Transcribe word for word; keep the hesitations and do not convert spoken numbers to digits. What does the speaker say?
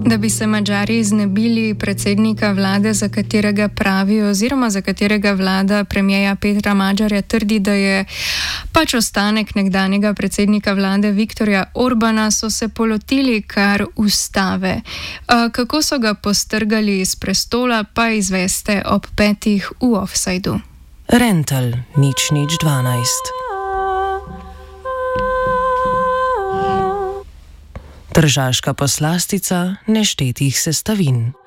Da bi se Madžari znebili predsednika vlade, za katerega pravijo, oziroma za katerega vlada premijeja Petra Madžarja trdi, da je pač ostanek nekdanjega predsednika vlade Viktorja Orbana, so se polotili kar ustave. Kako so ga postrgali iz prestola, pa izveste ob petih v Offsideu. Rental nič nič dvanajst. Tržaška poslastica neštetih sestavin.